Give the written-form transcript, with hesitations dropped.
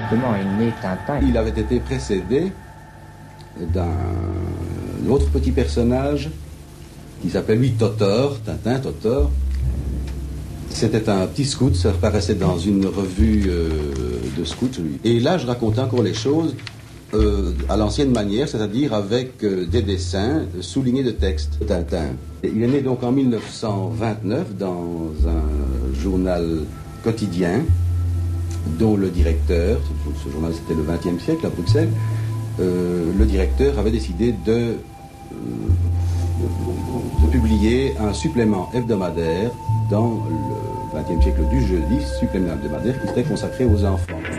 Comment est né Tintin? Il avait été précédé d'un autre petit personnage qui s'appelait lui Totor, Tintin, Totor. C'était un petit scout, ça apparaissait dans une revue de scouts. Et là, je racontais encore les choses à l'ancienne manière, c'est-à-dire avec des dessins soulignés de textes de Tintin. Et il est né donc en 1929 dans un journal quotidien dont le directeur, ce journal c'était le XXe siècle à Bruxelles, le directeur avait décidé de publier un supplément hebdomadaire dans le XXe siècle du jeudi, supplément hebdomadaire qui serait consacré aux enfants.